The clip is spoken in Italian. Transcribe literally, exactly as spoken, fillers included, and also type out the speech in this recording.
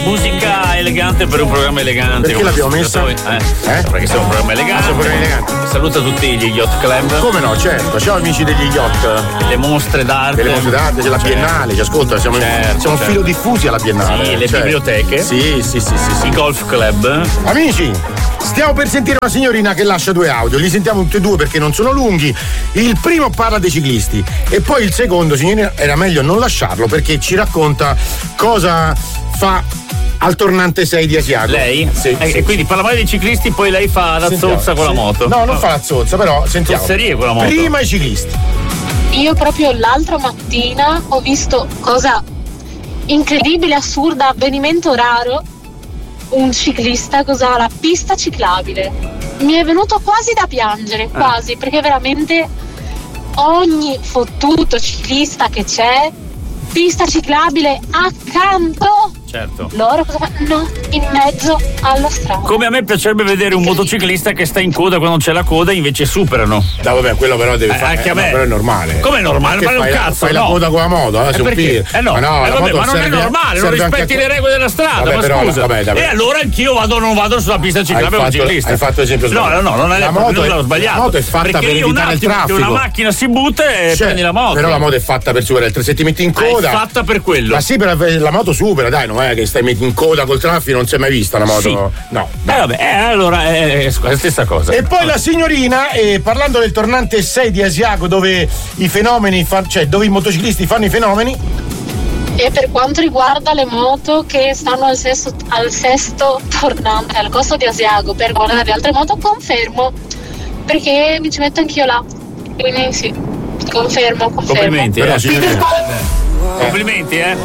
Musica elegante per un programma elegante. Perché l'abbiamo messa? Eh? eh? Perché siamo un programma elegante. Siamo un programma elegante. Saluta tutti gli Yacht Club. Come no, certo. Ciao amici degli yacht. Le mostre d'arte. Le mostre d'arte, c'è la certo. Biennale, ci ascolta, siamo, certo, siamo certo. filo diffusi alla Biennale. Sì, le cioè. biblioteche. Sì, sì, sì, sì, sì. I golf club. Amici, stiamo per sentire una signorina che lascia due audio, li sentiamo tutti e due perché non sono lunghi. Il primo parla dei ciclisti e poi il secondo, signorina, era meglio non lasciarlo perché ci racconta cosa fa al tornante sei di Asiago. Lei? Sì, e sì, quindi sì. parla male dei ciclisti, poi lei fa la Sentiamo, zozza con la sì. moto. No, non fa la zozza, però sentiamo. Zozzerie con la moto. Prima i ciclisti. Io proprio l'altra mattina ho visto cosa incredibile, assurda, avvenimento raro. Un ciclista cosa ha la pista ciclabile. Mi è venuto quasi da piangere, quasi, ah. perché veramente ogni fottuto ciclista che c'è, pista ciclabile accanto. Certo. Loro cosa fanno? No, in mezzo alla strada. Come a me piacerebbe vedere un motociclista che sta in coda quando c'è la coda, invece superano. No, vabbè, quello però deve eh, fare. Anche a eh, me. No, però è normale. Come è normale? Ma è un fai cazzo. La, fai no. la coda con la moto, eh, eh perché? Eh no, ma, no, eh, vabbè, ma non è normale, non rispetti le regole della strada. Vabbè, ma però, scusa. vabbè, vabbè. E allora anch'io vado, non vado sulla pista ciclabile con un ciclista. Hai fatto l'esempio No, sbagliato. no, no, non è la moto è, sbagliato. La moto è fatta perché per io evitare il traffico. Una macchina si butta e cioè, prendi la moto. Però la moto è fatta per superare il tre. Se ti metti in coda. È fatta per quello. Ma sì, per la moto supera, dai, non è che stai metti in coda col traffico, non si è mai vista la moto. Sì. No. Eh vabbè, eh, allora è, è la stessa cosa. E poi la signorina, eh, parlando del tornante sei di Asiago, dove i fenomeni fan, cioè dove i motociclisti fanno i fenomeni. E per quanto riguarda le moto che stanno al sesto, al sesto tornante al costo di Asiago per guardare le altre moto, confermo, perché mi ci metto anch'io là. Quindi sì, confermo, confermo. Complimenti, Però, eh. signorina. Complimenti, eh.